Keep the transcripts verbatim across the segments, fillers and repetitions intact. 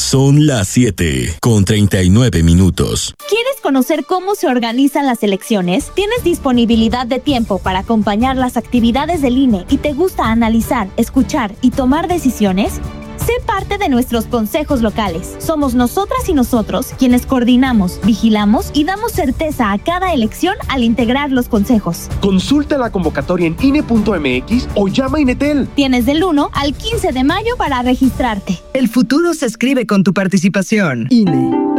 Son las siete con treinta y nueve minutos. ¿Quieres conocer cómo se organizan las elecciones? ¿Tienes disponibilidad de tiempo para acompañar las actividades del I N E y te gusta analizar, escuchar y tomar decisiones? Sé parte de nuestros consejos locales. Somos nosotras y nosotros quienes coordinamos, vigilamos y damos certeza a cada elección al integrar los consejos. Consulta la convocatoria en I N E punto M X o llama a Inetel. Tienes del uno al quince de mayo para registrarte. El futuro se escribe con tu participación. I N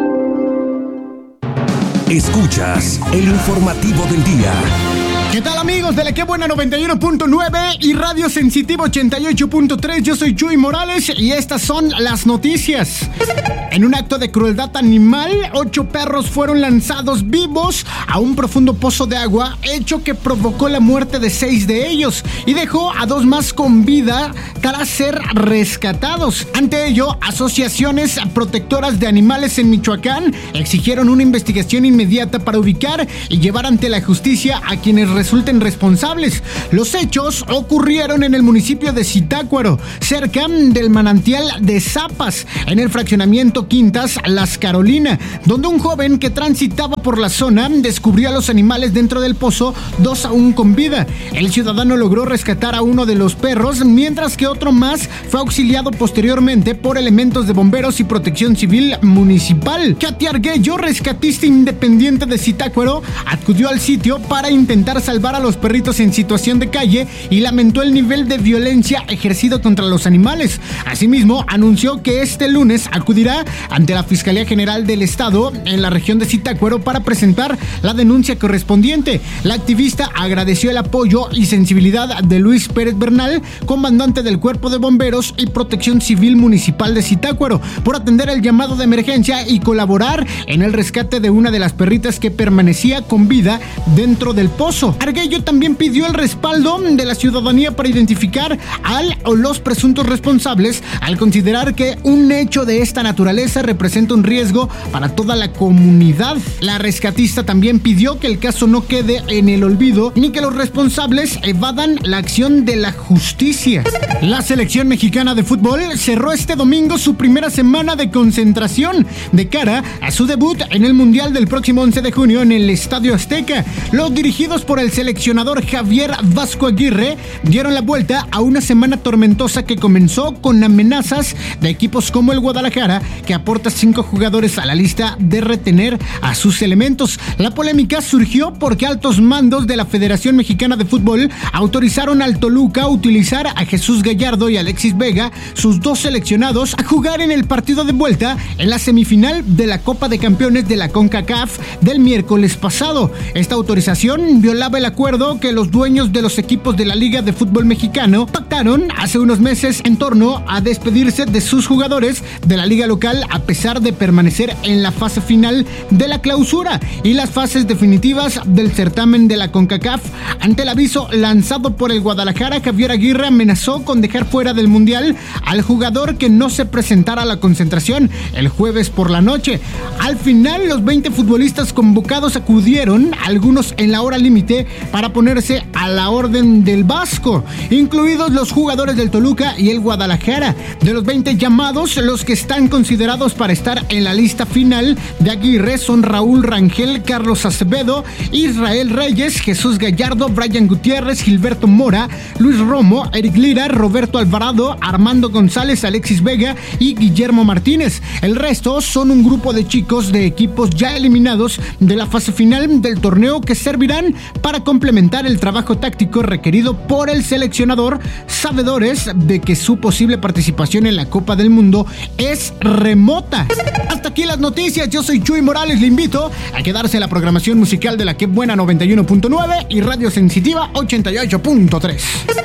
E. Escuchas el informativo del día. ¿Qué tal, amigos de la Que Buena noventa y uno punto nueve y Radio Sensitivo ochenta y ocho punto tres? Yo soy Chuy Morales y estas son las noticias. En un acto de crueldad animal, ocho perros fueron lanzados vivos a un profundo pozo de agua, hecho que provocó la muerte de seis de ellos y dejó a dos más con vida tras ser rescatados. Ante ello, asociaciones protectoras de animales en Michoacán exigieron una investigación inmediata para ubicar y llevar ante la justicia a quienes resulten responsables. Los hechos ocurrieron en el municipio de Zitácuaro, cerca del manantial de Zapas, en el fraccionamiento Quintas Las Carolina, donde un joven que transitaba por la zona descubrió a los animales dentro del pozo, dos aún con vida. El ciudadano logró rescatar a uno de los perros, mientras que otro más fue auxiliado posteriormente por elementos de bomberos y protección civil municipal. Katy Arguello, rescatista independiente de Zitácuaro, acudió al sitio para intentar salvar a los perritos en situación de calle y lamentó el nivel de violencia ejercido contra los animales. Asimismo, anunció que este lunes acudirá ante la Fiscalía General del Estado en la región de Zitácuaro para presentar la denuncia correspondiente. La activista agradeció el apoyo y sensibilidad de Luis Pérez Bernal, comandante del Cuerpo de Bomberos y Protección Civil Municipal de Zitácuaro, por atender el llamado de emergencia y colaborar en el rescate de una de las perritas que permanecía con vida dentro del pozo. Arguello también pidió el respaldo de la ciudadanía para identificar al o los presuntos responsables, al considerar que un hecho de esta naturaleza representa un riesgo para toda la comunidad. La rescatista también pidió que el caso no quede en el olvido ni que los responsables evadan la acción de la justicia. La selección mexicana de fútbol cerró este domingo su primera semana de concentración de cara a su debut en el Mundial del próximo once de junio en el Estadio Azteca. Los dirigidos por el seleccionador Javier Vasco Aguirre dieron la vuelta a una semana tormentosa que comenzó con amenazas de equipos como el Guadalajara, que aporta cinco jugadores a la lista de retener a sus elementos. La polémica surgió porque altos mandos de la Federación Mexicana de Fútbol autorizaron al Toluca a utilizar a Jesús Gallardo y Alexis Vega, sus dos seleccionados, a jugar en el partido de vuelta en la semifinal de la Copa de Campeones de la CONCACAF del miércoles pasado. Esta autorización violaba el acuerdo que los dueños de los equipos de la Liga de Fútbol Mexicano pactaron hace unos meses en torno a despedirse de sus jugadores de la liga local a pesar de permanecer en la fase final de la clausura y las fases definitivas del certamen de la CONCACAF. Ante el aviso lanzado por el Guadalajara, Javier Aguirre amenazó con dejar fuera del Mundial al jugador que no se presentara a la concentración el jueves por la noche. Al final, los veinte futbolistas convocados acudieron, algunos en la hora límite, para ponerse a la orden del Vasco, incluidos los jugadores del Toluca y el Guadalajara. De los veinte llamados, los que están considerados para estar en la lista final de Aguirre son Raúl Rangel, Carlos Acevedo, Israel Reyes, Jesús Gallardo, Brian Gutiérrez, Gilberto Mora, Luis Romo, Eric Lira, Roberto Alvarado, Armando González, Alexis Vega y Guillermo Martínez. El resto son un grupo de chicos de equipos ya eliminados de la fase final del torneo que servirán para complementar el trabajo táctico requerido por el seleccionador, sabedores de que su posible participación en la Copa del Mundo es remota. Hasta aquí las noticias, yo soy Chuy Morales, le invito a quedarse en la programación musical de la Que Buena noventa y uno punto nueve y Radio Sensitiva ochenta y ocho punto tres.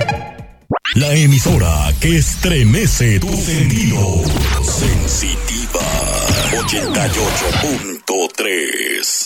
La emisora que estremece tu sentido. Sensitiva ochenta y ocho punto tres.